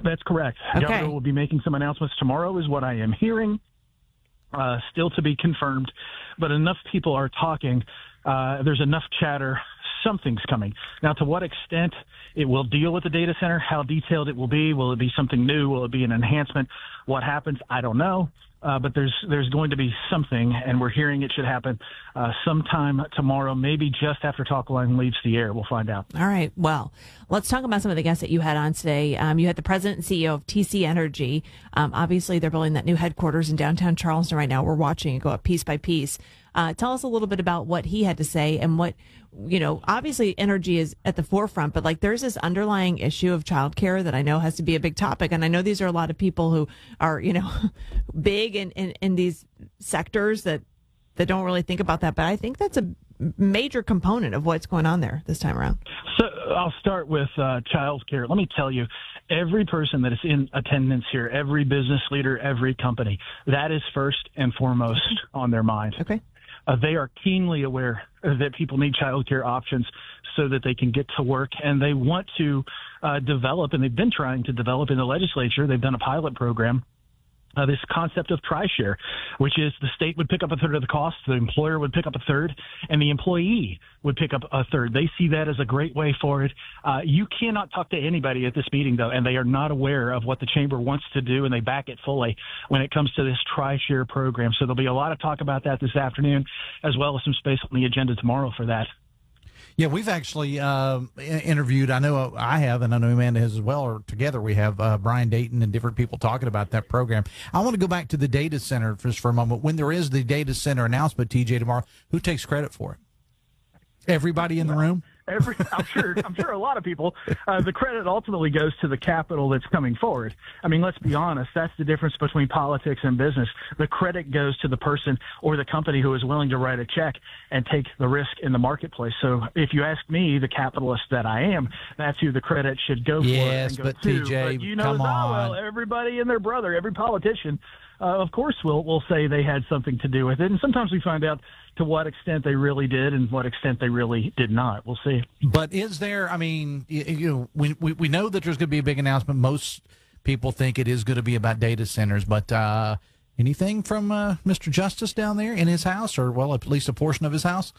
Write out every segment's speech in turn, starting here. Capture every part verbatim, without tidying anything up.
That's correct. Okay. Governor will be making some announcements tomorrow, is what I am hearing. Uh, still to be confirmed, but enough people are talking. Uh, there's enough chatter. Something's coming. Now, to what extent it will deal with the data center, how detailed it will be, will it be something new, will it be an enhancement? What happens, I don't know. Uh, but there's there's going to be something, and we're hearing it should happen uh, sometime tomorrow, maybe just after Talk Line leaves the air. We'll find out. All right. Well, let's talk about some of the guests that you had on today. Um, you had the president and C E O of T C Energy. Um, obviously, they're building that new headquarters in downtown Charleston right now. We're watching it go up piece by piece. Uh, tell us a little bit about what he had to say and what, you know, obviously energy is at the forefront, but like there's this underlying issue of childcare that I know has to be a big topic. And I know these are a lot of people who are, you know, big in, in, in these sectors that, that don't really think about that. But I think that's a major component of what's going on there this time around. So I'll start with uh, childcare. Let me tell you, every person that is in attendance here, every business leader, every company, that is first and foremost on their mind. Okay. Uh, they are keenly aware that people need childcare options so that they can get to work, and they want to uh, develop, and they've been trying to develop in the legislature. They've done a pilot program. Uh, this concept of tri-share, which is the state would pick up a third of the cost, the employer would pick up a third, and the employee would pick up a third. They see that as a great way forward. Uh, you cannot talk to anybody at this meeting, though, and they are not aware of what the chamber wants to do, and they back it fully when it comes to this tri-share program. So there'll be a lot of talk about that this afternoon, as well as some space on the agenda tomorrow for that. Yeah, we've actually uh, interviewed, I know I have, and I know Amanda has as well, or together we have uh, Brian Dayton and different people talking about that program. I want to go back to the data center just for a moment. When there is the data center announcement, T J, tomorrow, who takes credit for it? Everybody in the room? Every, I'm sure. I'm sure a lot of people. Uh, the credit ultimately goes to the capital that's coming forward. I mean, let's be honest. That's the difference between politics and business. The credit goes to the person or the company who is willing to write a check and take the risk in the marketplace. So, if you ask me, the capitalist that I am, that's who the credit should go for. Yes, and go but to. T J, but you know, come as on. well, everybody and their brother, every politician, uh, of course, will will say they had something to do with it. And sometimes we find out to what extent they really did and what extent they really did not. We'll see. But is there, I mean, you, you know, we, we, we know that there's going to be a big announcement. Most people think it is going to be about data centers, but uh, anything from uh, Mister Justice down there in his house, or, well, at least a portion of his house?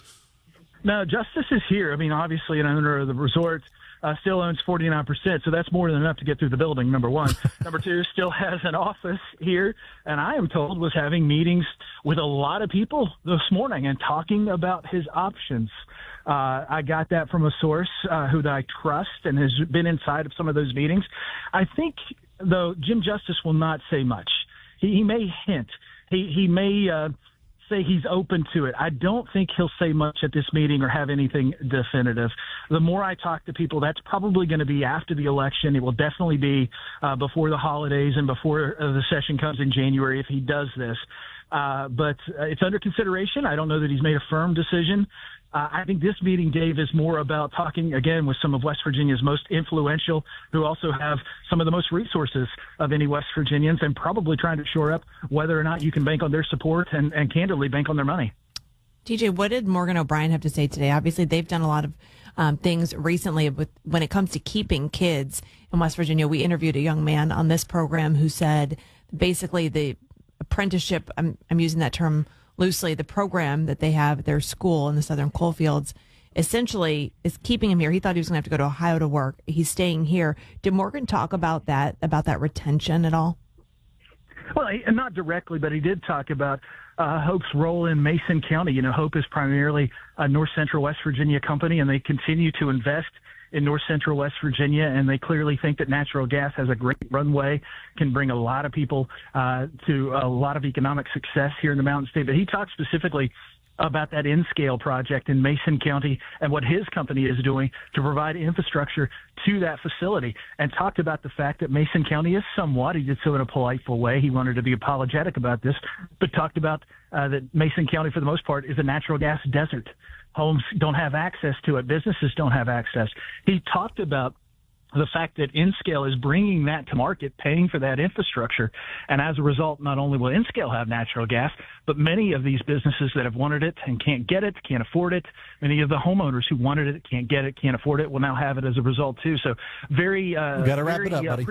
No, Justice is here. I mean, obviously an owner of the resort uh, still owns forty-nine percent, so that's more than enough to get through the building, number one. Number two, still has an office here, and I am told was having meetings with a lot of people this morning and talking about his options. Uh, I got that from a source uh, who I trust and has been inside of some of those meetings. I think, though, Jim Justice will not say much. He, he may hint. He, he may uh, say he's open to it. I don't think he'll say much at this meeting or have anything definitive. The more I talk to people, that's probably going to be after the election. It will definitely be uh, before the holidays and before uh, the session comes in January if he does this. Uh, but uh, it's under consideration. I don't know that he's made a firm decision. Uh, I think this meeting, Dave, is more about talking, again, with some of West Virginia's most influential, who also have some of the most resources of any West Virginians, and probably trying to shore up whether or not you can bank on their support and, and candidly bank on their money. T J, what did Morgan O'Brien have to say today? Obviously, they've done a lot of um, things recently with when it comes to keeping kids in West Virginia. We interviewed a young man on this program who said basically the apprenticeship, I'm, I'm using that term loosely, the program that they have at their school in the Southern Coalfields essentially is keeping him here. He thought he was going to have to go to Ohio to work. He's staying here. Did Morgan talk about that, about that retention at all? Well, he, not directly, but he did talk about uh, Hope's role in Mason County. You know, Hope is primarily a North Central West Virginia company, and they continue to invest in North Central West Virginia, and they clearly think that natural gas has a great runway, can bring a lot of people uh, to a lot of economic success here in the Mountain State. But he talked specifically about that N-Scale project in Mason County and what his company is doing to provide infrastructure to that facility, and talked about the fact that Mason County is somewhat, he did so in a politeful way, he wanted to be apologetic about this, but talked about uh, that Mason County, for the most part, is a natural gas desert. Homes don't have access to it. Businesses don't have access. He talked about the fact that N-Scale is bringing that to market, paying for that infrastructure. And as a result, not only will N-Scale have natural gas, but many of these businesses that have wanted it and can't get it, can't afford it, many of the homeowners who wanted it, can't get it, can't afford it, will now have it as a result too. So very, uh, you got to wrap very, it up, uh, buddy.